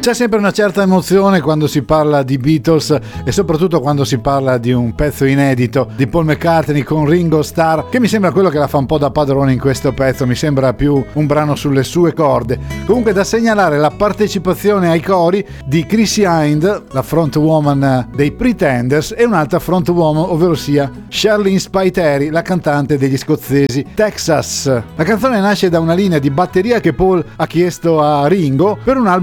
C'è sempre una certa emozione quando si parla di Beatles e soprattutto quando si parla di un pezzo inedito di Paul McCartney con Ringo Starr, che mi sembra quello che la fa un po' da padrone in questo pezzo, mi sembra più un brano sulle sue corde. Comunque da segnalare la partecipazione ai cori di Chrissie Hynde, la frontwoman dei Pretenders, e un'altra frontwoman, ovvero sia Charlene Spiteri, la cantante degli scozzesi Texas. La canzone nasce da una linea di batteria che Paul ha chiesto a Ringo per un album